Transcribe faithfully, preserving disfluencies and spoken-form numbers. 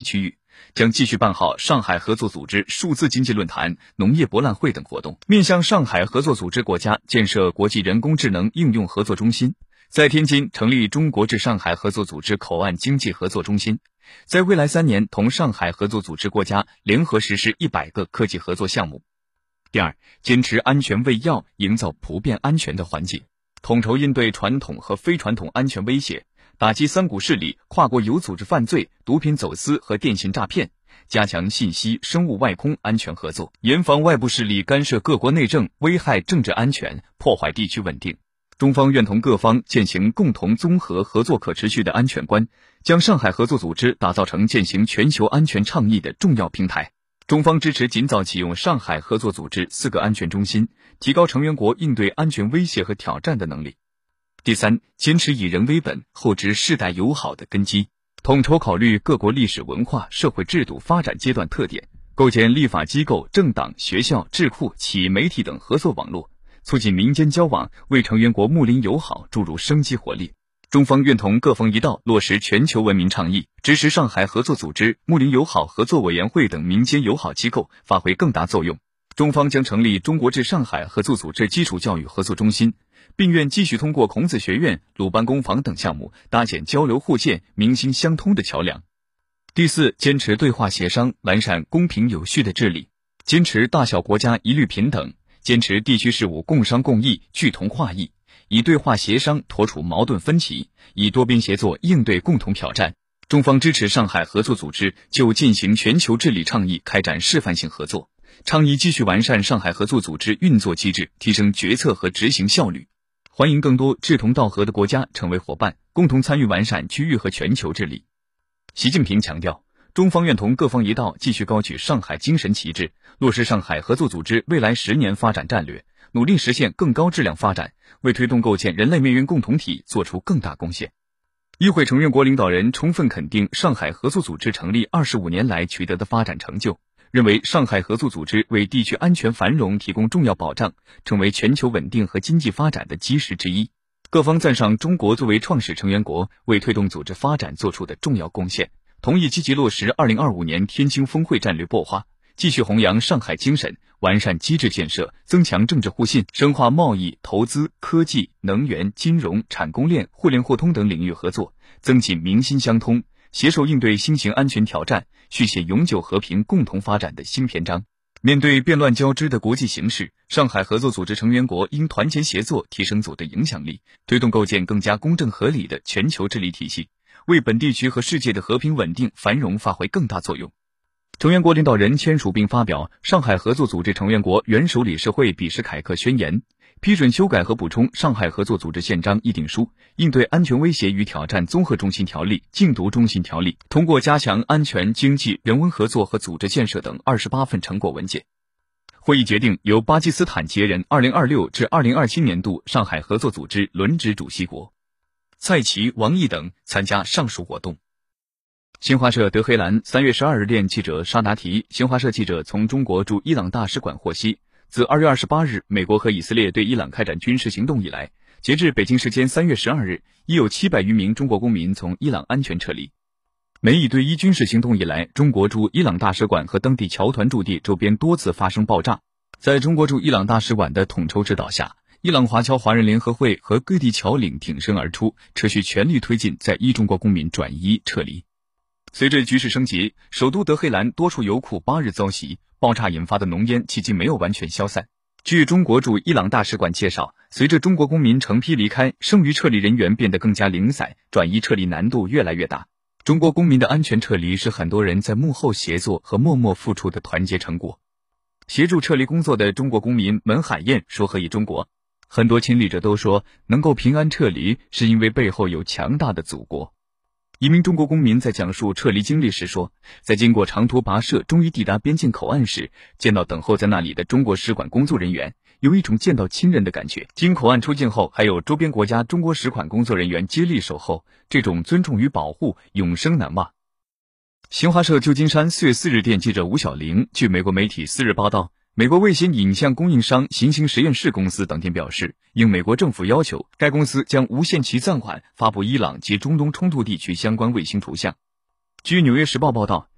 区域，将继续办好上海合作组织数字经济论坛、农业博览会等活动，面向上海合作组织国家建设国际人工智能应用合作中心，在天津成立中国至上海合作组织口岸经济合作中心，在未来三年同上海合作组织国家联合实施一百个科技合作项目。第二，坚持安全为要，营造普遍安全的环境，统筹应对传统和非传统安全威胁，打击三股势力、跨国有组织犯罪、毒品走私和电信诈骗，加强信息、生物外空安全合作，严防外部势力干涉各国内政，危害政治安全，破坏地区稳定。中方愿同各方践行共同综合合作可持续的安全观，将上海合作组织打造成践行全球安全倡议的重要平台。中方支持尽早启用上海合作组织四个安全中心，提高成员国应对安全威胁和挑战的能力。第三，坚持以人为本，厚植世代友好的根基，统筹考虑各国历史文化、社会制度发展阶段特点，构建立法机构、政党、学校、智库、企业媒体等合作网络，促进民间交往，为成员国睦邻友好注入生机活力。中方愿同各方一道落实全球文明倡议，支持上海合作组织、睦邻友好合作委员会等民间友好机构发挥更大作用。中方将成立中国至上海合作组织基础教育合作中心，并愿继续通过孔子学院、鲁班工坊等项目搭建交流互鉴、民心相通的桥梁。第四，坚持对话协商，完善公平有序的治理，坚持大小国家一律平等，坚持地区事务共商共议、聚同化异，以对话协商妥处矛盾分歧，以多边协作应对共同挑战。中方支持上海合作组织就进行全球治理倡议开展示范性合作，倡议继续完善上海合作组织运作机制，提升决策和执行效率。欢迎更多志同道合的国家成为伙伴，共同参与完善区域和全球治理。习近平强调，中方愿同各方一道继续高举上海精神旗帜，落实上海合作组织未来十年发展战略，努力实现更高质量发展，为推动构建人类命运共同体做出更大贡献。与会成员国领导人充分肯定上海合作组织成立二十五年来取得的发展成就，认为上海合作组织为地区安全繁荣提供重要保障，成为全球稳定和经济发展的基石之一。各方赞赏中国作为创始成员国为推动组织发展做出的重要贡献，同意积极落实二零二五年天津峰会战略擘画，继续弘扬上海精神，完善机制建设，增强政治互信，深化贸易、投资、科技、能源、金融、产供链、互联互通等领域合作，增进民心相通，携手应对新型安全挑战，续写永久和平共同发展的新篇章。面对变乱交织的国际形势，上海合作组织成员国应团结协作，提升组织影响力，推动构建更加公正合理的全球治理体系，为本地区和世界的和平稳定繁荣发挥更大作用。成员国领导人签署并发表上海合作组织成员国元首理事会比什凯克宣言，批准修改和补充上海合作组织宪章议定书、应对安全威胁与挑战综合中心条例、禁毒中心条例，通过加强安全、经济、人文合作和组织建设等二十八份成果文件。会议决定由巴基斯坦接任二零二六至二零二七年度上海合作组织轮值主席国。蔡奇、王毅等参加上述活动。新华社德黑兰三月十二日电记者沙达提，新华社记者从中国驻伊朗大使馆获悉，自二月二十八日美国和以色列对伊朗开展军事行动以来，截至北京时间三月十二日，已有七百余名中国公民从伊朗安全撤离。美以对伊军事行动以来，中国驻伊朗大使馆和当地侨团驻地周边多次发生爆炸。在中国驻伊朗大使馆的统筹指导下，伊朗华侨华人联合会和各地侨领挺身而出，持续全力推进在伊中国公民转移撤离。随着局势升级，首都德黑兰多处油库八日遭袭，爆炸引发的浓烟迄今没有完全消散。据中国驻伊朗大使馆介绍，随着中国公民成批离开，剩余撤离人员变得更加零散，转移撤离难度越来越大。中国公民的安全撤离是很多人在幕后协作和默默付出的团结成果。协助撤离工作的中国公民门海燕说：“何以中国？很多亲历者都说，能够平安撤离，是因为背后有强大的祖国。”一名中国公民在讲述撤离经历时说，在经过长途跋涉终于抵达边境口岸时，见到等候在那里的中国使馆工作人员，有一种见到亲人的感觉。经口岸出境后，还有周边国家中国使馆工作人员接力守候，这种尊重与保护永生难忘。新华社旧金山四月四日电记者吴晓玲据美国媒体四日报道，美国卫星影像供应商行星实验室公司当天表示，应美国政府要求，该公司将无限期暂缓发布伊朗及中东冲突地区相关卫星图像。据纽约时报报道，